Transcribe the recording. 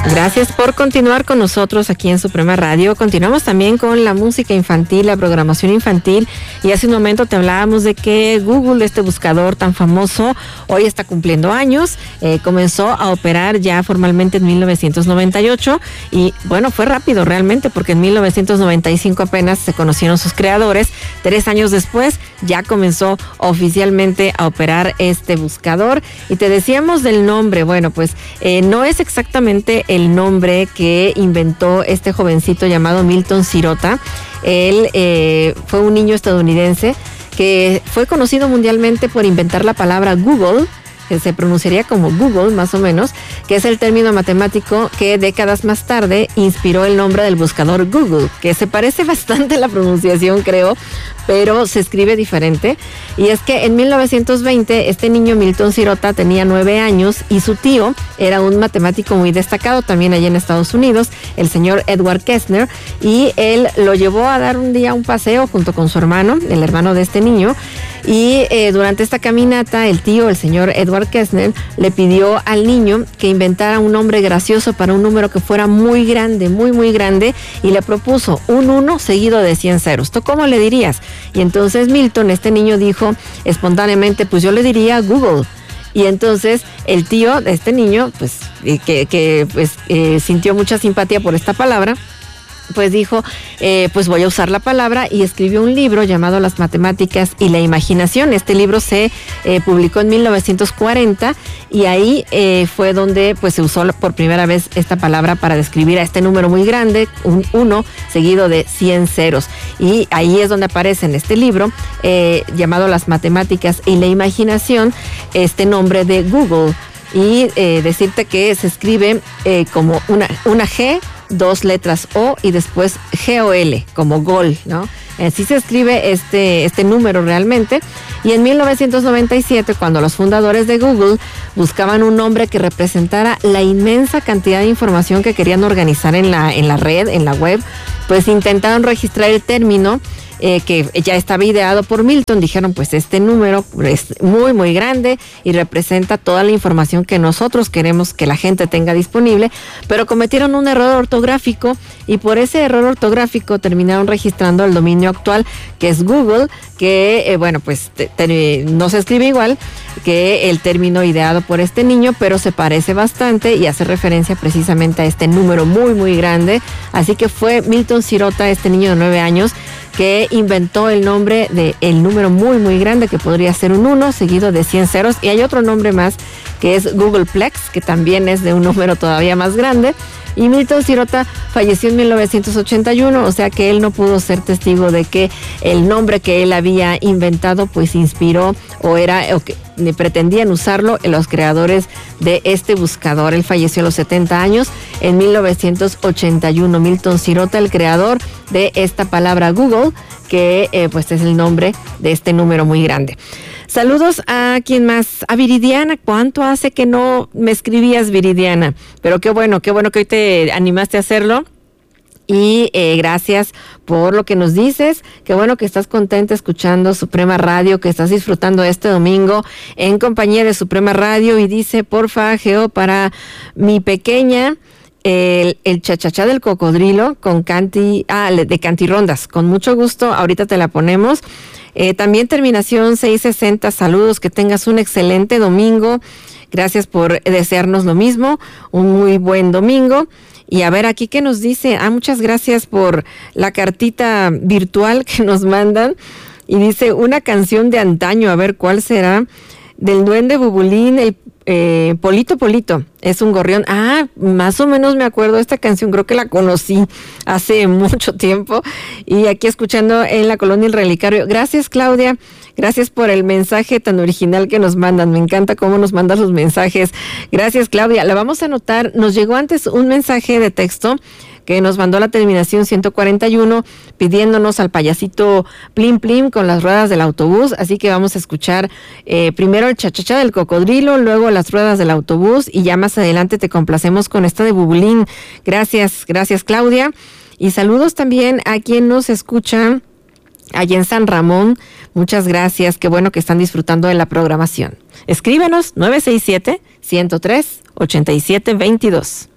Gracias por continuar con nosotros aquí en Suprema Radio. Continuamos también con la música infantil, la programación infantil. Y hace un momento te hablábamos de que Google, este buscador tan famoso, hoy está cumpliendo años. Comenzó a operar ya formalmente en 1998. Y bueno, fue rápido realmente porque en 1995 apenas se conocieron sus creadores. 3 años después ya comenzó oficialmente a operar este buscador. Y te decíamos del nombre. Bueno, pues no es exactamente el nombre que inventó este jovencito llamado Milton Sirota. Él fue un niño estadounidense que fue conocido mundialmente por inventar la palabra Google, que se pronunciaría como Google más o menos, que es el término matemático que décadas más tarde inspiró el nombre del buscador Google, que se parece bastante a la pronunciación, creo, pero se escribe diferente. Y es que en 1920 este niño Milton Sirota tenía 9 años y su tío era un matemático muy destacado también allá en Estados Unidos, el señor Edward Kessner, y él lo llevó a dar un día un paseo junto con su hermano, el hermano de este niño, y durante esta caminata el tío, el señor Edward Kessner, le pidió al niño que inventara un nombre gracioso para un número que fuera muy grande, muy grande, y le propuso un 1 seguido de 100 ceros. ¿Tú cómo le dirías? Y entonces Milton, este niño, dijo espontáneamente, pues yo le diría Google. Y entonces el tío de este niño, pues sintió mucha simpatía por esta palabra, pues dijo, pues voy a usar la palabra, y escribió un libro llamado Las Matemáticas y la Imaginación. Este libro se publicó en 1940 y ahí fue donde pues se usó por primera vez esta palabra para describir a este número muy grande, un 1 seguido de 100 ceros. Y ahí es donde aparece en este libro llamado Las Matemáticas y la Imaginación este nombre de Google. Y decirte que se escribe como una G, 2 letras O y después GOL, como gol, ¿no? Así se escribe este número realmente. Y en 1997, cuando los fundadores de Google buscaban un nombre que representara la inmensa cantidad de información que querían organizar en la red, en la web, pues intentaron registrar el término que ya estaba ideado por Milton. Dijeron, pues este número es muy grande y representa toda la información que nosotros queremos que la gente tenga disponible, pero cometieron un error ortográfico y por ese error ortográfico terminaron registrando el dominio actual, que es Google, que pues no se escribe igual que el término ideado por este niño, pero se parece bastante y hace referencia precisamente a este número muy grande. Así que fue Milton Sirota, este niño de 9 años, que inventó el nombre de el número muy grande, que podría ser un 1 seguido de 100 ceros. Y hay otro nombre más, que es Googleplex, que también es de un número todavía más grande. Y Milton Sirota falleció en 1981, o sea que él no pudo ser testigo de que el nombre que él había inventado pues inspiró o que pretendían usarlo los creadores de este buscador. Él falleció a los 70 años en 1981. Milton Sirota, el creador de esta palabra Google, que pues es el nombre de este número muy grande. Saludos a quien más, a Viridiana. ¿Cuánto hace que no me escribías, Viridiana? Pero qué bueno que hoy te animaste a hacerlo. Y gracias por lo que nos dices. Qué bueno que estás contenta escuchando Suprema Radio, que estás disfrutando este domingo en compañía de Suprema Radio. Y dice, porfa, Geo, para mi pequeña, el chachachá del cocodrilo con de Cantirondas. Con mucho gusto, ahorita te la ponemos. También terminación 660, saludos, que tengas un excelente domingo. Gracias por desearnos lo mismo, un muy buen domingo. Y a ver aquí qué nos dice. Muchas gracias por la cartita virtual que nos mandan. Y dice, una canción de antaño, a ver cuál será, del Duende Bubulín, el Polito, es un gorrión. Más o menos me acuerdo de esta canción, creo que la conocí hace mucho tiempo. Y aquí escuchando en la colonia El Relicario. Gracias, Claudia, gracias por el mensaje tan original que nos mandan. Me encanta cómo nos mandan los mensajes. Gracias, Claudia, la vamos a anotar. Nos llegó antes un mensaje de texto que nos mandó la terminación 141 pidiéndonos al payasito Plim Plim con las ruedas del autobús. Así que vamos a escuchar primero el chachachá del cocodrilo, luego las ruedas del autobús y ya más adelante te complacemos con esta de Bubulín. Gracias Claudia. Y saludos también a quien nos escucha allá en San Ramón. Muchas gracias, qué bueno que están disfrutando de la programación. Escríbenos 967-103-8722.